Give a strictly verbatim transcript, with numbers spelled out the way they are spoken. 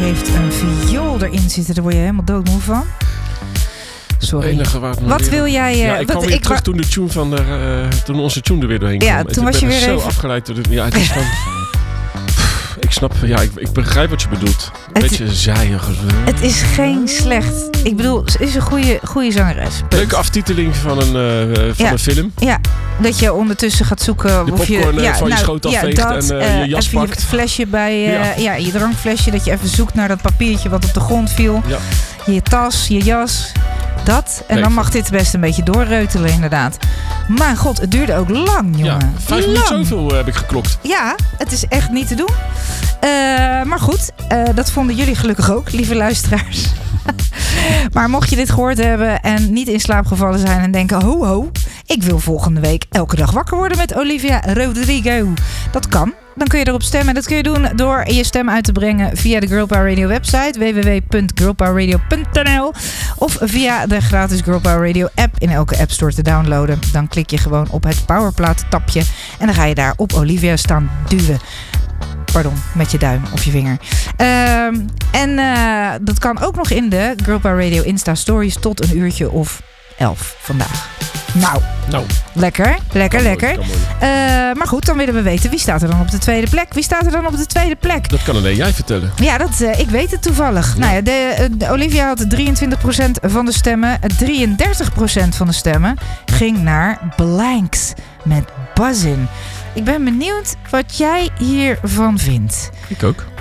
heeft een viool erin zitten. Daar word je helemaal doodmoe van. Sorry. Enige waar wat weer... wil jij... Uh, ja, ik kwam weer ik terug wa- toen, de tune van de, uh, toen onze tune er weer doorheen ja, kwam. Toen was ik je ben weer zo even... afgeleid door de... Ja, het is van... Ik snap, ja, ik, ik begrijp wat je bedoelt. Een het, beetje zijig. Het is geen slecht. Ik bedoel, ze is een goede, goede zangeres. Punt. Leuke aftiteling van een, uh, van ja, een film. Ja, dat je ondertussen gaat zoeken de of popcorn je ja, van nou, je schoot afveegt ja, dat, en uh, je jas even pakt. Je flesje bij uh, ja. ja, je drankflesje, dat je even zoekt naar dat papiertje wat op de grond viel. Ja. Je tas, je jas. Dat. En nee, dan mag dit best een beetje doorreutelen, inderdaad. Maar god, het duurde ook lang, jongen. Ja, vijf lang. minuten zoveel uh, heb ik geklokt. Ja, het is echt niet te doen. Uh, maar goed, uh, dat vonden jullie gelukkig ook, lieve luisteraars. Maar mocht je dit gehoord hebben en niet in slaap gevallen zijn en denken... ho ho, ik wil volgende week elke dag wakker worden met Olivia Rodrigo. Dat kan. Dan kun je erop stemmen. Dat kun je doen door je stem uit te brengen via de Girl Power Radio website w w w punt girl power radio punt n l of via de gratis Girl Power Radio app in elke App Store te downloaden. Dan klik je gewoon op het Powerplaat tapje en dan ga je daar op Olivia staan duwen. Pardon, met je duim of je vinger. Uh, en uh, dat kan ook nog in de Girl Power Radio Insta Stories tot een uurtje of elf vandaag. Nou, nou. lekker, lekker, kan lekker. Mooi, uh, maar goed, dan willen we weten, wie staat er dan op de tweede plek? Wie staat er dan op de tweede plek? Dat kan alleen jij vertellen. Ja, dat, uh, ik weet het toevallig. Ja. Nou ja, de, de Olivia had drieëntwintig procent van de stemmen. drieëndertig procent van de stemmen ging naar Blanks met Buzzin'. Ik ben benieuwd wat jij hiervan vindt. Ik ook.